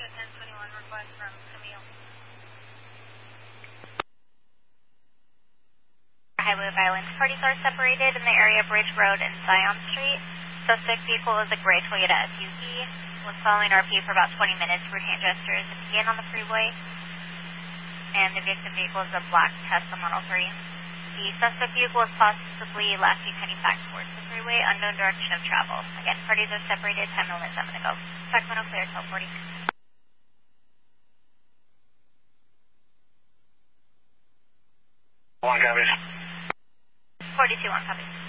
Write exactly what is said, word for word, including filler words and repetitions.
a ten twenty-one request from Camille. Highway violence. Parties are separated in the area of Bridge Road and Zion Street. Suspect vehicle is a gray Toyota S U V. Was following R P for about twenty minutes for hand gestures and began on the freeway. And the victim vehicle is a black Tesla Model three. The suspect vehicle is possibly last seen heading back towards the freeway, unknown direction of travel. Again, parties are separated, ten minutes, I'm going to go. Sacramento clear, twelve forty. One copies. forty-two, one copy.